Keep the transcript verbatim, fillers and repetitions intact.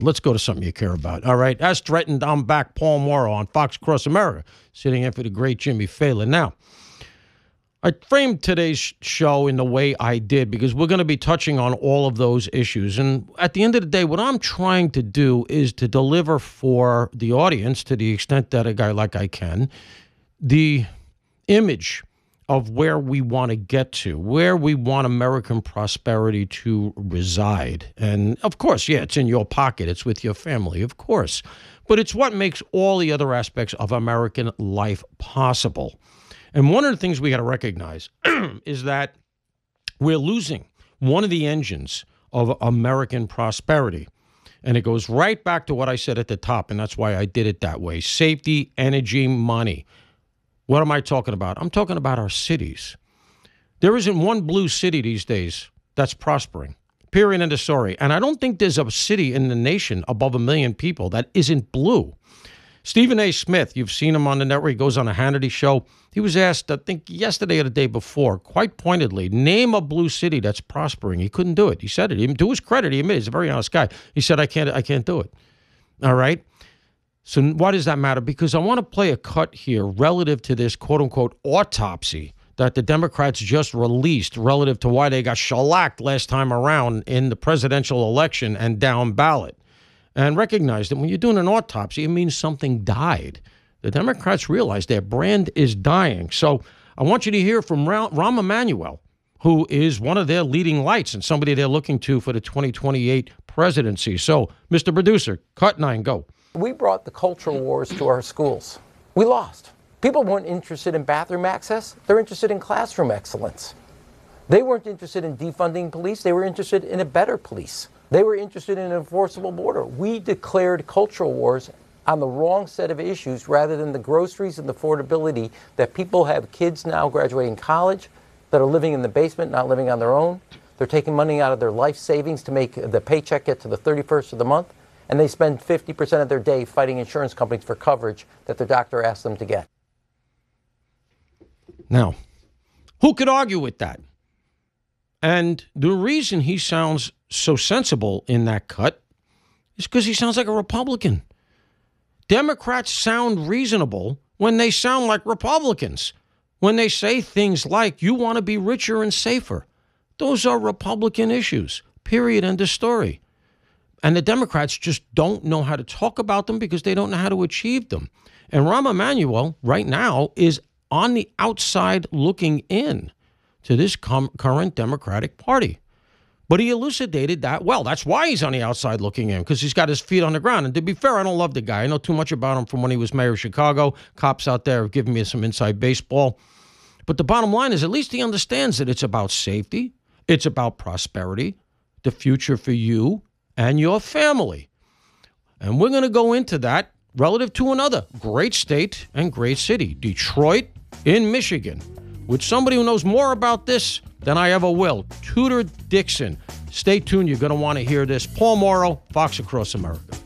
Let's go to something you care about. All right. As threatened, I'm back. Paul Mauro on Fox Across America, sitting in for the great Jimmy Fallon. Now, I framed today's show in the way I did because we're going to be touching on all of those issues. And at the end of the day, what I'm trying to do is to deliver for the audience, to the extent that a guy like I can, the image of where we want to get to, where we want American prosperity to reside. And of course, yeah, it's in your pocket. It's with your family, of course. But it's what makes all the other aspects of American life possible. And one of the things we got to recognize is that we're losing one of the engines of American prosperity. And it goes right back to what I said at the top, and that's why I did it that way. Safety, energy, money. What am I talking about? I'm talking about our cities. There isn't one blue city these days that's prospering. Period, end of story. And I don't think there's a city in the nation above a million people that isn't blue. Stephen A. Smith, you've seen him on the network. He goes on a Hannity show. He was asked, I think yesterday or the day before, quite pointedly, name a blue city that's prospering. He couldn't do it. He said it. He, to his credit, he admitted he's a very honest guy. He said, I can't, I can't do it. All right? So why does that matter? Because I want to play a cut here relative to this quote-unquote autopsy that the Democrats just released relative to why they got shellacked last time around in the presidential election and down ballot. And recognize that when you're doing an autopsy, it means something died. The Democrats realize their brand is dying. So I want you to hear from Rahm Emanuel, who is one of their leading lights and somebody they're looking to for the twenty twenty-eight presidency. So, Mister Producer, cut nine, go. We brought the cultural wars to our schools. We lost. People weren't interested in bathroom access. They're interested in classroom excellence. They weren't interested in defunding police. They were interested in a better police. They were interested in an enforceable border. We declared cultural wars on the wrong set of issues rather than the groceries and the affordability that people have kids now graduating college that are living in the basement, not living on their own. They're taking money out of their life savings to make the paycheck get to the thirty-first of the month, and they spend fifty percent of their day fighting insurance companies for coverage that their doctor asked them to get. Now, who could argue with that? And the reason he sounds so sensible in that cut is because he sounds like a Republican. Democrats sound reasonable when they sound like Republicans. When they say things like, you want to be richer and safer. Those are Republican issues, period, end of story. And the Democrats just don't know how to talk about them because they don't know how to achieve them. And Rahm Emanuel right now is on the outside looking in to this com- current Democratic Party. But he elucidated that, well, that's why he's on the outside looking in, because he's got his feet on the ground. And to be fair, I don't love the guy. I know too much about him from when he was mayor of Chicago. Cops out there have given me some inside baseball. But the bottom line is at least he understands that it's about safety, it's about prosperity, the future for you and your family. And we're going to go into that relative to another great state and great city, Detroit in Michigan, with somebody who knows more about this than I ever will, Tudor Dixon. Stay tuned. You're going to want to hear this. Paul Mauro, Fox Across America.